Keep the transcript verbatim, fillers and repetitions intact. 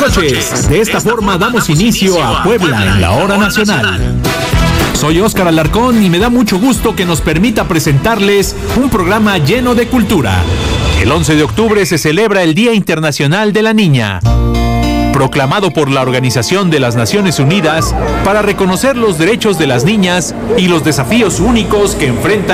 noches. De esta forma damos inicio a Puebla en la hora nacional. Soy Óscar Alarcón y me da mucho gusto que nos permita presentarles un programa lleno de cultura. El once de octubre se celebra el Día Internacional de la Niña, proclamado por la Organización de las Naciones Unidas para reconocer los derechos de las niñas y los desafíos únicos que enfrentan